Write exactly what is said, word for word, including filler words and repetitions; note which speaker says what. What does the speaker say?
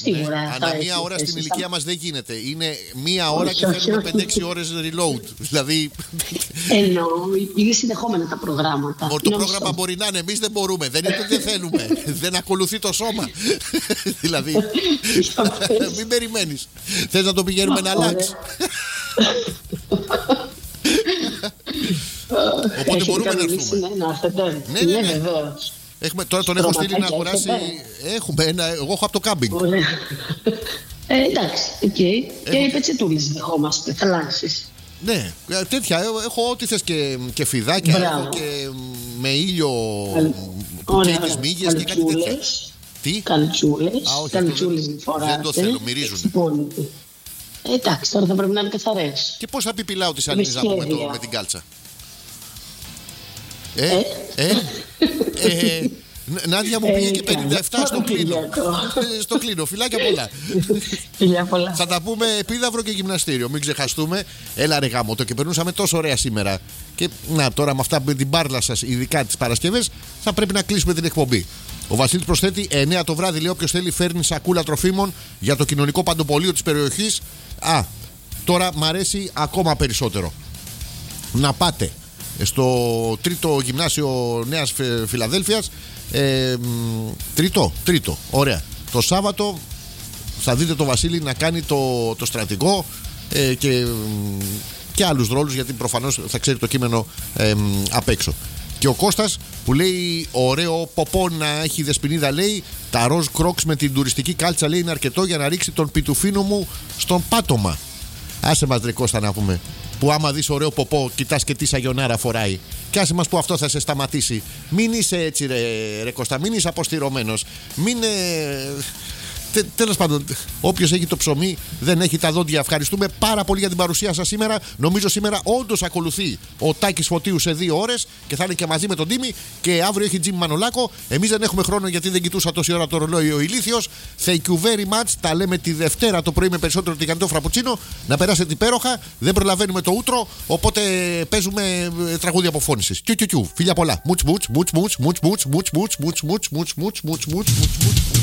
Speaker 1: Σίγουρα.
Speaker 2: Ναι, ανά μία ώρα στην ηλικία μας δεν γίνεται. Είναι μία ώρα και θέλουμε πέντε έξι ώρες reload. Δηλαδή.
Speaker 1: Εννοώ, είναι συνεχόμενα τα προγράμματα.
Speaker 2: Το πρόγραμμα μπορεί να είναι, εμείς δεν μπορούμε. Δεν είναι ότι δεν θέλουμε. Δεν ακολουθεί το σώμα. Δηλαδή. Μην περιμένεις. Θες να το πηγαίνουμε να αλλάξει. Οπότε μπορούμε να έρθουμε.
Speaker 1: Ναι, ναι, ναι, βεβαίως.
Speaker 2: Έχουμε, τώρα τον έχω στείλει να αγοράσει. Έχουμε ένα. Εγώ έχω από το κάμπινγκ.
Speaker 1: Ε, εντάξει, οκ. Okay. Έχω... Και πετσετούλες δεχόμαστε, θαλάσσιες.
Speaker 2: Ναι, τέτοια. Έχω ό,τι θες και, και φιδάκια. Έχω και με ήλιο που καίει τις μύγες και κάτι τέτοια. Τι?
Speaker 1: Καλτσούλες. Καλτσούλες φοράτε.
Speaker 2: Δεν το θέλω, μυρίζουν.
Speaker 1: Ε, εντάξει, τώρα θα πρέπει να είναι καθαρές.
Speaker 2: Και πώς θα πιπιλάω τη σαλίνη να πούμε με την κάλτσα. Ε, ε, ε, Νάντια μου πήγε και πενήντα επτά στο κλίνο. Στο κλίνο, φιλάκια πολλά.
Speaker 1: Φιλιά πολλά.
Speaker 2: Θα τα πούμε επίδαυρο και γυμναστήριο, μην ξεχαστούμε. Έλα ρε γάμο το και περνούσαμε τόσο ωραία σήμερα. Και να τώρα με αυτά με την μπάρλα σας, ειδικά τις Παρασκευές, θα πρέπει να κλείσουμε την εκπομπή. Ο Βασίλης προσθέτει εννιά το βράδυ, λέει όποιος θέλει φέρνει σακούλα τροφίμων για το κοινωνικό παντοπολείο της περιοχής. Α, τώρα μ' αρέσει ακόμα περισσότερο. Να πάτε στο τρίτο γυμνάσιο Νέας Φιλαδέλφειας. Ε, τρίτο, τρίτο, ωραία. Το Σάββατο θα δείτε το Βασίλη να κάνει το, το στρατηγό ε, και, και άλλους ρόλους, γιατί προφανώς θα ξέρει το κείμενο ε, απ' έξω. Και ο Κώστας που λέει ωραίο ποπό να έχει δεσποινίδα, λέει τα ροζ κρόξ με την τουριστική κάλτσα, λέει είναι αρκετό για να ρίξει τον πιτουφίνο μου στον πάτωμα. Άσε μας ρε Κώστα να πούμε, που άμα δεις ωραίο ποπό κοιτάς και τι σαγιονάρα φοράει. Κι άσε μας που αυτό θα σε σταματήσει. Μην είσαι έτσι ρε, ρε Κώστα, μην είσαι αποστηρωμένος. Μην... Ε... Τε, τέλος πάντων, όποιος έχει το ψωμί δεν έχει τα δόντια. Ευχαριστούμε πάρα πολύ για την παρουσία σας σήμερα. Νομίζω σήμερα όντως ακολουθεί ο Τάκης Φωτίου σε δύο ώρες και θα είναι και μαζί με τον Τίμη. Και αύριο έχει Τζιμ Μανολάκο. Εμείς δεν έχουμε χρόνο γιατί δεν κοιτούσα τόση ώρα το ρολόι ο ηλίθιος. Thank you very much. Τα λέμε τη Δευτέρα το πρωί με περισσότερο τηγανιτό φραπουτσίνο. Να περάσετε υπέροχα. Δεν προλαβαίνουμε το ούτρο. Οπότε παίζουμε τραγούδια αποφώνησης. Κιου κιου κιου. Φιλιά πολλά. Μουτς μουτς μουτς μουτς μουτς μουτς μουτς μουτς μουτς μουτς μουτς μουτς μουτς.